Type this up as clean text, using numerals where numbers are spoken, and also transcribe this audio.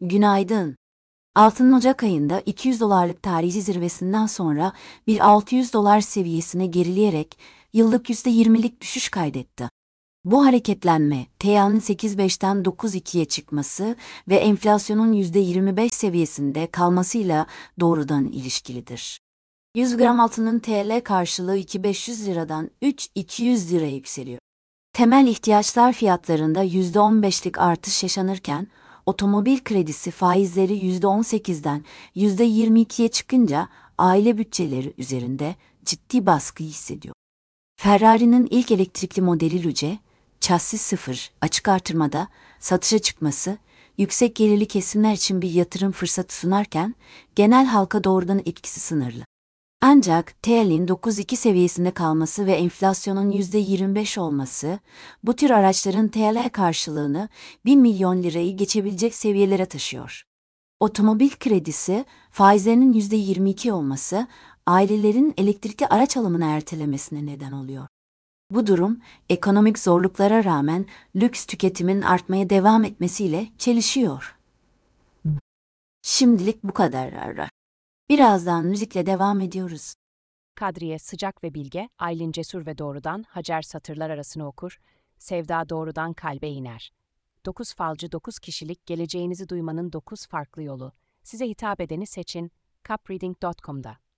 Günaydın. Altının Ocak ayında 200 dolarlık tarihi zirvesinden sonra bir 600 dolar seviyesine gerileyerek yıllık %20'lik düşüş kaydetti. Bu hareketlenme, TL'nin 8.5'ten 9.2'ye çıkması ve enflasyonun %25 seviyesinde kalmasıyla doğrudan ilişkilidir. 100 gram altının TL karşılığı 2.500 liradan 3.200 liraya yükseliyor. Temel ihtiyaçlar fiyatlarında %15'lik artış yaşanırken, otomobil kredisi faizleri %18'den %22'ye çıkınca aile bütçeleri üzerinde ciddi baskı hissediyor. Ferrari'nin ilk elektrikli modeli Luce, şasi 0 açık artırmada satışa çıkması, yüksek gelirli kesimler için bir yatırım fırsatı sunarken, genel halka doğrudan etkisi sınırlı. Ancak TL'nin 9.2 seviyesinde kalması ve enflasyonun %25 olması, bu tür araçların TL karşılığını 1 milyon lirayı geçebilecek seviyelere taşıyor. Otomobil kredisi, faizlerinin %22 olması, ailelerin elektrikli araç alımını ertelemesine neden oluyor. Bu durum, ekonomik zorluklara rağmen lüks tüketimin artmaya devam etmesiyle çelişiyor. Şimdilik bu kadar. Birazdan müzikle devam ediyoruz. Kadriye sıcak ve bilge, Aylin cesur ve doğrudan, Hacer satırlar arasını okur, Sevda doğrudan kalbe iner. 9 falcı 9 kişilik geleceğinizi duymanın 9 farklı yolu. Size hitap edeni seçin, capreading.com'da.